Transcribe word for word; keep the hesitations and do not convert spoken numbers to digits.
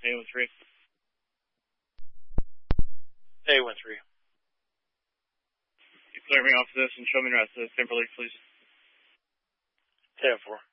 A one three. A one three. You clear me off this and show me the rest of this Timberlake, please. ten four.